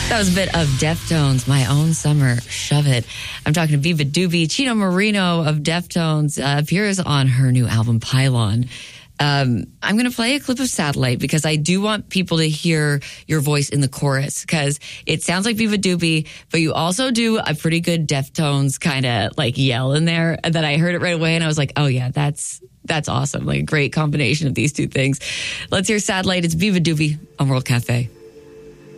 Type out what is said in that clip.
That was a bit of Deftones, My Own Summer, Shove It. I'm talking to Viva Doobie. Chino Marino of Deftones appears on her new album, Pylon. I'm going to play a clip of Satellite because I do want people to hear your voice in the chorus because it sounds like Viva Doobie, but you also do a pretty good Deftones kind of like yell in there. And then I heard it right away and I was like, oh yeah, that's awesome. Like a great combination of these two things. Let's hear Satellite. It's Viva Doobie on World Cafe.